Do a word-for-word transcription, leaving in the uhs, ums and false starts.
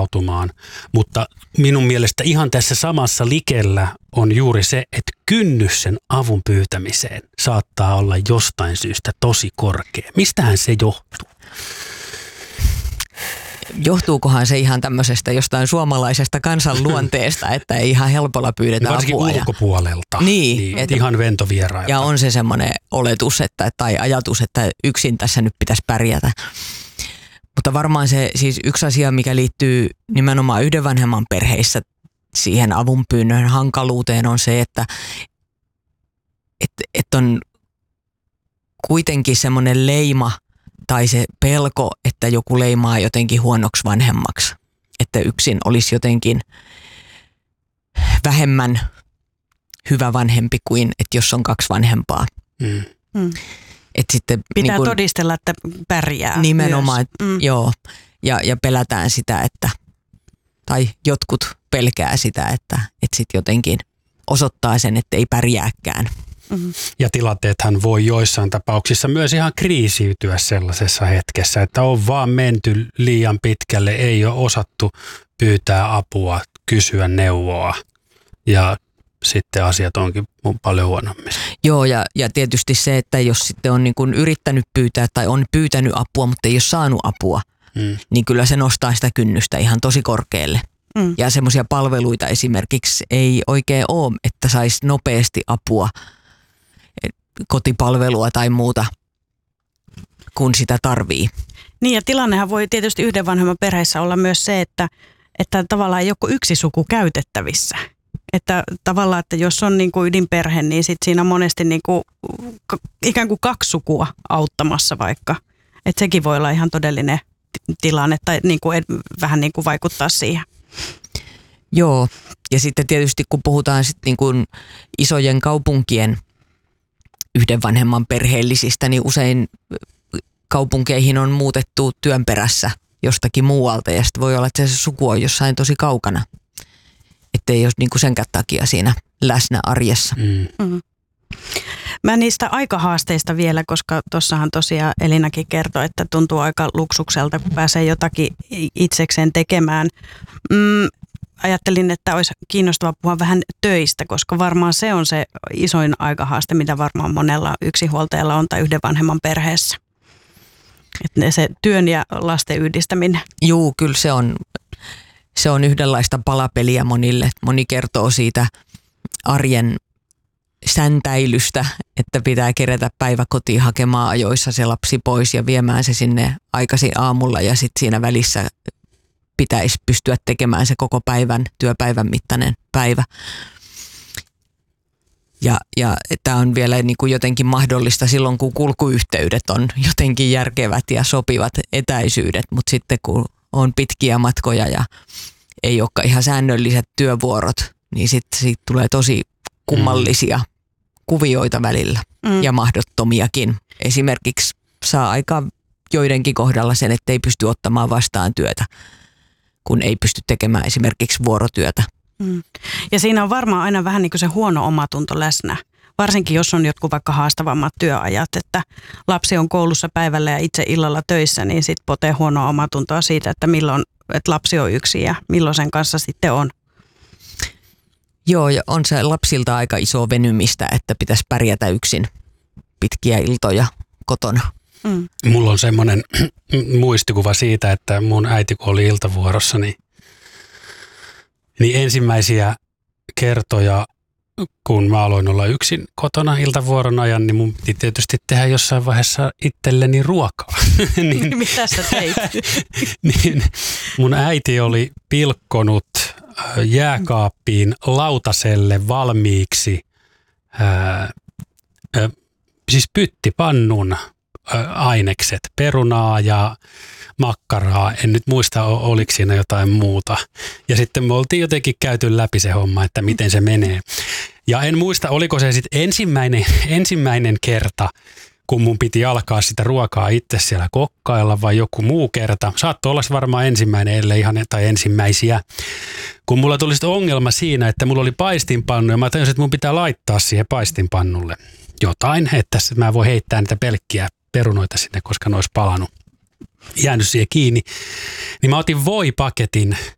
palautumaan. Mutta minun mielestä ihan tässä samassa likellä on juuri se, että kynnys sen avun pyytämiseen saattaa olla jostain syystä tosi korkea. Mistähän se johtuu? Johtuukohan se ihan tämmöisestä jostain suomalaisesta kansanluonteesta, että ei ihan helpolla pyydetä varsinkin apua. Varsinkin ulkopuolelta. Niin. niin et, ihan ventovierailta. Ja on se semmoinen oletus että, tai ajatus, että yksin tässä nyt pitäisi pärjätä. Mutta varmaan se siis yksi asia, mikä liittyy nimenomaan yhden vanhemman perheissä siihen avunpyynnön hankaluuteen on se, että et, et on kuitenkin semmoinen leima tai se pelko, että joku leimaa jotenkin huonoksi vanhemmaksi. Että yksin olisi jotenkin vähemmän hyvä vanhempi kuin, että jos on kaksi vanhempaa. Mm. Mm. Et sitten, pitää niin kun, todistella, että pärjää. nimenomaan, mm. joo. Ja, ja pelätään sitä, että, tai jotkut pelkää sitä, että, että sitten jotenkin osoittaa sen, että ei pärjääkään. Mm-hmm. Ja tilanteethan voi joissain tapauksissa myös ihan kriisiytyä sellaisessa hetkessä, että on vaan menty liian pitkälle, ei ole osattu pyytää apua, kysyä neuvoa ja sitten asiat onkin paljon huonommin. Joo, ja, ja tietysti se, että jos sitten on niin kuin yrittänyt pyytää tai on pyytänyt apua, mutta ei ole saanut apua, mm. niin kyllä se nostaa sitä kynnystä ihan tosi korkealle. Mm. Ja semmoisia palveluita esimerkiksi ei oikein ole, että saisi nopeasti apua, kotipalvelua tai muuta, kun sitä tarvii. Niin, ja tilannehan voi tietysti yhden vanhemman perheessä olla myös se, että, että tavallaan ei ole yksi suku käytettävissä. Että tavallaan, että jos on niin kuin ydinperhe, niin sit siinä on monesti niin kuin, ikään kuin kaksi sukua auttamassa vaikka. Että sekin voi olla ihan todellinen tilanne tai niin kuin, vähän niin kuin vaikuttaa siihen. Joo, ja sitten tietysti kun puhutaan sit niin kuin isojen kaupunkien yhden vanhemman perheellisistä, niin usein kaupunkeihin on muutettu työn perässä jostakin muualta ja sitten voi olla, että se suku on jossain tosi kaukana. Että ei ole niin kuin senkään takia siinä läsnä arjessa. Mm. Mm. Mä niistä aikahaasteista vielä, koska tuossahan tosiaan Elinakin kertoi, että tuntuu aika luksukselta, kun pääsee jotakin itsekseen tekemään. Mm, ajattelin, että olisi kiinnostavaa puhua vähän töistä, koska varmaan se on se isoin aikahaaste, mitä varmaan monella yksinhuoltajalla on tai yhden vanhemman perheessä. Että se työn ja lasten yhdistäminen. Juu, kyllä se on, se on yhdenlaista palapeliä monille. Moni kertoo siitä arjen säntäilystä, että pitää kerätä päivä kotiin hakemaan ajoissa se lapsi pois ja viemään se sinne aikaisin aamulla ja sitten siinä välissä pitäisi pystyä tekemään se koko päivän, työpäivän mittainen päivä. Ja, ja tämä on vielä niin kuin jotenkin mahdollista silloin, kun kulkuyhteydet on jotenkin järkevät ja sopivat etäisyydet, mutta sitten kun on pitkiä matkoja ja ei olekaan ihan säännölliset työvuorot, niin sitten siitä tulee tosi kummallisia mm. kuvioita välillä mm. ja mahdottomiakin. Esimerkiksi saa aika joidenkin kohdalla sen, että ei pysty ottamaan vastaan työtä, kun ei pysty tekemään esimerkiksi vuorotyötä. Mm. Ja siinä on varmaan aina vähän niin kuin se huono omatunto läsnä. Varsinkin jos on jotkut vaikka haastavammat työajat, että lapsi on koulussa päivällä ja itse illalla töissä, niin sitten potee huonoa omatuntoa siitä, että milloin että lapsi on yksin ja milloin sen kanssa sitten on. Joo, ja on se lapsilta aika iso venymistä, että pitäisi pärjätä yksin pitkiä iltoja kotona. Mm. Mulla on semmoinen muistikuva siitä, että mun äiti kun oli iltavuorossa, niin, niin ensimmäisiä kertoja, kun mä aloin olla yksin kotona iltavuoron ajan, niin mun piti tietysti tehdä jossain vaiheessa itselleni ruokaa. niin, Mitä sä teit? niin, mun äiti oli pilkkonut jääkaappiin lautaselle valmiiksi ää, ää, siis pyttipannun ää, ainekset, perunaa ja makkaraa. En nyt muista, oliko siinä jotain muuta. Ja sitten me oltiin jotenkin käyty läpi se homma, että miten se menee. Ja en muista, oliko se sitten ensimmäinen, ensimmäinen kerta, kun mun piti alkaa sitä ruokaa itse siellä kokkailla vai joku muu kerta. Saattoi olla varmaan ensimmäinen, ellei ihan tai ensimmäisiä. Kun mulla tuli sitten ongelma siinä, että mulla oli paistinpannu ja mä tajusin, että mun pitää laittaa siihen paistinpannulle jotain, että mä voin heittää niitä pelkkiä perunoita sinne, koska ne olisi palannut, jäänyt siihen kiinni. Niin mä otin voipaketin